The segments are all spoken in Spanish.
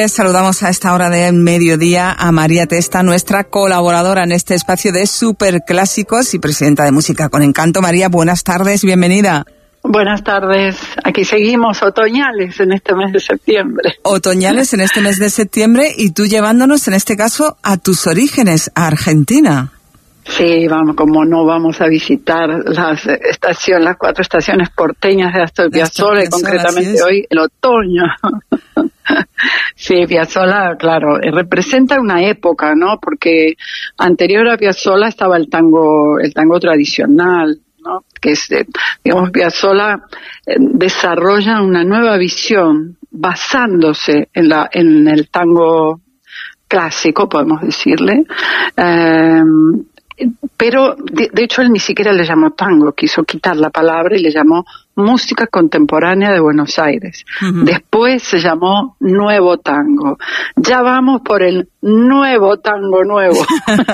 Saludamos a esta hora de mediodía a María Testa, nuestra colaboradora en este espacio de Superclásicos y presidenta de Música con Encanto. María, buenas tardes, bienvenida. Buenas tardes, aquí seguimos otoñales en este mes de septiembre. Otoñales en este mes de septiembre y tú llevándonos en este caso a tus orígenes, a Argentina. Sí, vamos, como no vamos a visitar las 4 estaciones porteñas de Astor Piazzolla y concretamente hoy el otoño. Sí, Piazzolla, claro, representa una época, ¿no? Porque anterior a Piazzolla estaba el tango tradicional, ¿no? Que es, digamos, Piazzolla desarrolla una nueva visión basándose en el tango clásico, podemos decirle, pero de hecho él ni siquiera le llamó tango, quiso quitar la palabra y le llamó música contemporánea de Buenos Aires. Uh-huh. Después se llamó nuevo tango. Ya vamos por el nuevo tango nuevo.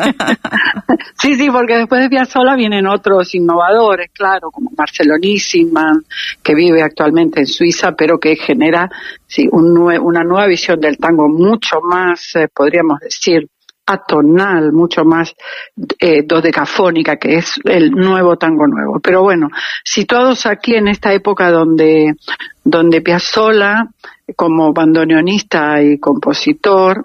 Sí, porque después de Piazzolla vienen otros innovadores, claro, como Marcelo Nisman, que vive actualmente en Suiza, pero que genera una nueva visión del tango mucho más, podríamos decir, atonal, mucho más dodecafónica, que es el nuevo tango nuevo. Pero bueno, situados aquí en esta época donde Piazzolla, como bandoneonista y compositor,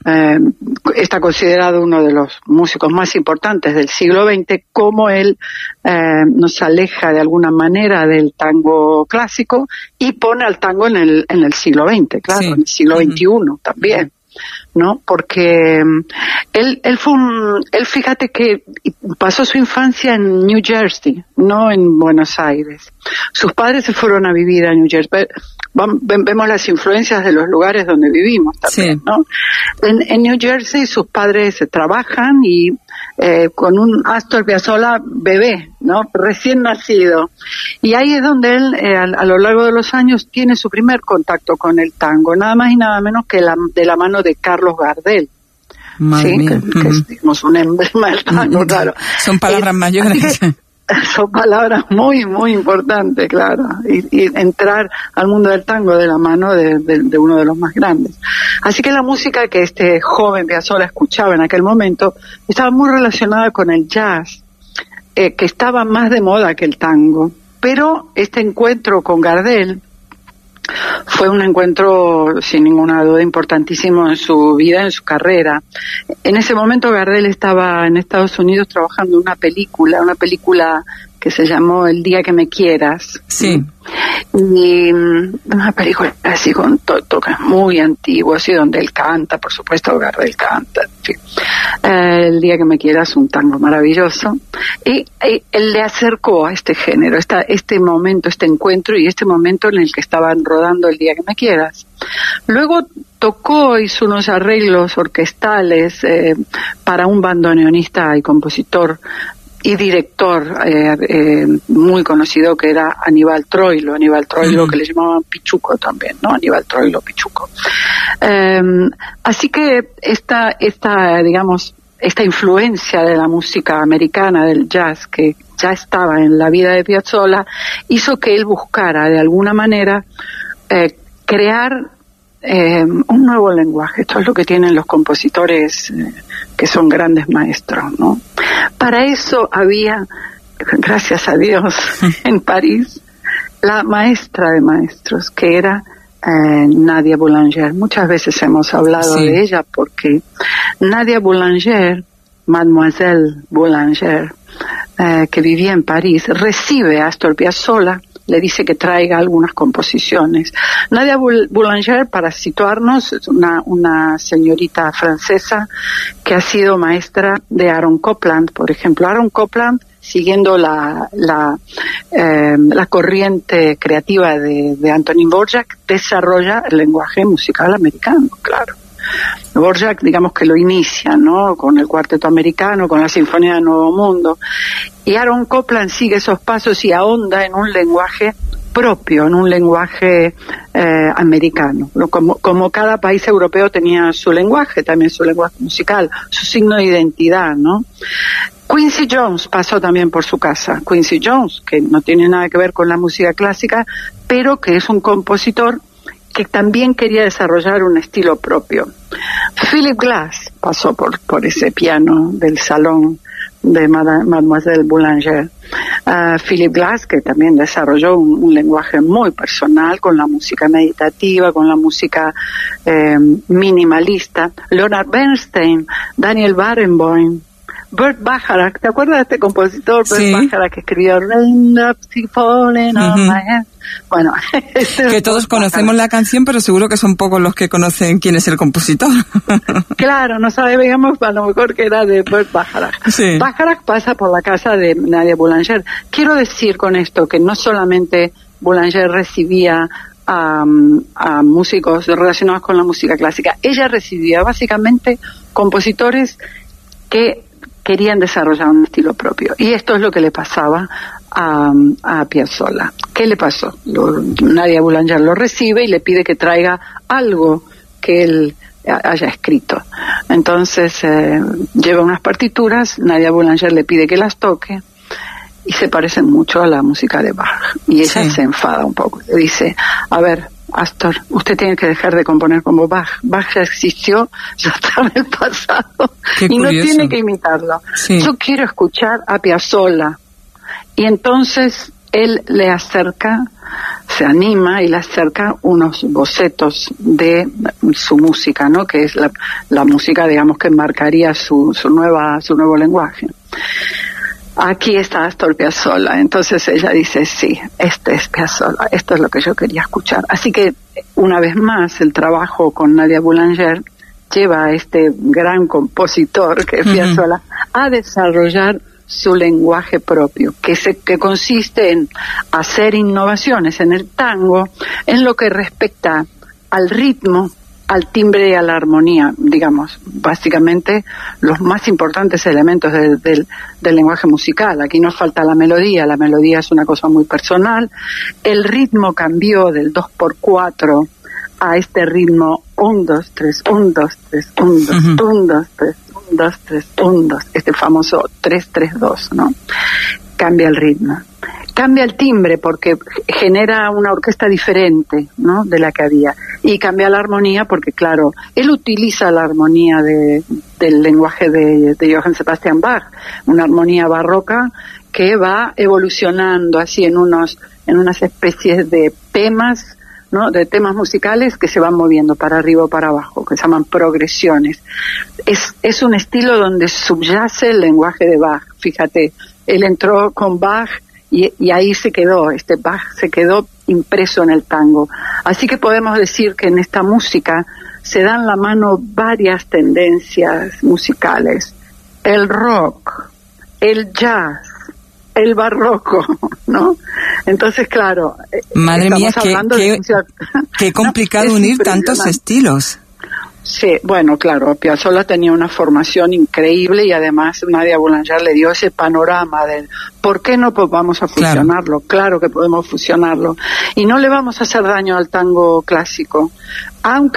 está considerado uno de los músicos más importantes del siglo XX, como él nos aleja de alguna manera del tango clásico y pone al tango en el siglo XX, claro, sí. En el siglo XXI también. ¿No? Porque él fíjate que pasó su infancia en New Jersey, no en Buenos Aires. Sus padres se fueron a vivir a New Jersey. Vemos las influencias de los lugares donde vivimos también, sí. ¿No? En New Jersey sus padres trabajan y con un Astor Piazzolla bebé, ¿no? Recién nacido. Y ahí es donde él, a lo largo de los años, tiene su primer contacto con el tango, nada más y nada menos que de la mano de Carlos Gardel. Madre mía. Que es, digamos, un emblema del tango, claro. Son palabras mayores. Son palabras muy, muy importantes, claro, y entrar al mundo del tango de la mano de uno de los más grandes. Así que la música que este joven Piazzolla escuchaba en aquel momento estaba muy relacionada con el jazz, que estaba más de moda que el tango. Pero este encuentro con Gardel fue un encuentro sin ninguna duda importantísimo en su vida, en su carrera. En ese momento Gardel estaba en Estados Unidos trabajando en una película que se llamó El día que me quieras. Sí. Y una película así con toques muy antiguos, y donde él canta, por supuesto Gardel canta. Sí. El día que me quieras, un tango maravilloso. Y él le acercó a este género, este momento, este encuentro y este momento en el que estaban rodando El día que me quieras. Luego hizo unos arreglos orquestales para un bandoneonista y compositor y director muy conocido que era Aníbal Troilo, que le llamaban Pichuco también, ¿no? Aníbal Troilo Pichuco. Así que esta influencia de la música americana, del jazz, que ya estaba en la vida de Piazzolla, hizo que él buscara de alguna manera crear un nuevo lenguaje. Esto es lo que tienen los compositores que son grandes maestros, ¿no? Para eso había, gracias a Dios, en París, la maestra de maestros, que era Nadia Boulanger. Muchas veces hemos hablado de ella porque Nadia Boulanger, Mademoiselle Boulanger, que vivía en París, recibe a Astor Piazzolla, le dice que traiga algunas composiciones. Nadia Boulanger, para situarnos, es una señorita francesa que ha sido maestra de Aaron Copland, por ejemplo. Aaron Copland, siguiendo la corriente creativa de Antonín Dvořák, desarrolla el lenguaje musical americano, claro. Dvořák, digamos que lo inicia, ¿no? Con el cuarteto americano, con la Sinfonía del Nuevo Mundo. Y Aaron Copland sigue esos pasos y ahonda en un lenguaje propio, en un lenguaje americano. Como cada país europeo tenía su lenguaje, también su lenguaje musical, su signo de identidad, ¿no? Quincy Jones pasó también por su casa. Quincy Jones, que no tiene nada que ver con la música clásica, pero que es un compositor que también quería desarrollar un estilo propio. Philip Glass pasó por ese piano del salón de Mademoiselle Boulanger. Philip Glass, que también desarrolló un lenguaje muy personal con la música meditativa, con la música minimalista. Leonard Bernstein, Daniel Barenboim, Burt Bacharach, ¿te acuerdas de este compositor? Sí. Burt Bacharach, que escribió Raindrops Keep Falling on My Head. Bueno, que todos conocemos la canción, pero seguro que son pocos los que conocen quién es el compositor. Claro, no sabíamos a lo mejor que era de Burt Bacharach. Sí. Bacharach pasa por la casa de Nadia Boulanger. Quiero decir con esto que no solamente Boulanger recibía a músicos relacionados con la música clásica, ella recibía básicamente compositores que querían desarrollar un estilo propio. Y esto es lo que le pasaba a Piazzolla. ¿Qué le pasó? Nadia Boulanger lo recibe y le pide que traiga algo que él haya escrito. Entonces lleva unas partituras, Nadia Boulanger le pide que las toque y se parecen mucho a la música de Bach. Y ella se enfada un poco. Le dice, a ver, Astor, usted tiene que dejar de componer como Bach. Bach ya existió, ya está en el pasado. Qué y curioso. No tiene que imitarlo. Sí. Yo quiero escuchar a Piazzolla. Y entonces él le acerca, se anima y le acerca unos bocetos de su música, ¿no? Que es la música, digamos, que marcaría su nuevo lenguaje. Aquí está Astor Piazzolla. Entonces ella dice, sí, este es Piazzolla, esto es lo que yo quería escuchar. Así que, una vez más, el trabajo con Nadia Boulanger lleva a este gran compositor que es Piazzolla a desarrollar su lenguaje propio, que consiste en hacer innovaciones en el tango en lo que respecta al ritmo, al timbre y a la armonía, digamos, básicamente los más importantes elementos del lenguaje musical. Aquí nos falta la melodía es una cosa muy personal. El ritmo cambió del 2x4 a este ritmo 1, 2, 3, 1, 2, 3, 1, 2, 1, 2, 3, 1, 2, 3, 1, 2, este famoso 3, 3, 2, ¿no? Cambia el ritmo. Cambia el timbre porque genera una orquesta diferente, ¿no?, de la que había. Y cambia la armonía porque, claro, él utiliza la armonía del lenguaje de Johann Sebastian Bach, una armonía barroca que va evolucionando así en unas especies de temas, ¿no?, de temas musicales que se van moviendo para arriba o para abajo, que se llaman progresiones. Es un estilo donde subyace el lenguaje de Bach. Fíjate, él entró con Bach y ahí se quedó, Bach se quedó impreso en el tango. Así que podemos decir que en esta música se dan la mano varias tendencias musicales. El rock, el jazz, el barroco, ¿no? Entonces, claro, madre mía, qué complicado unir tantos estilos. Sí, bueno, claro, Piazzolla tenía una formación increíble y además Nadia Boulanger le dio ese panorama de ¿por qué no vamos a fusionarlo? Claro que podemos fusionarlo y no le vamos a hacer daño al tango clásico, aunque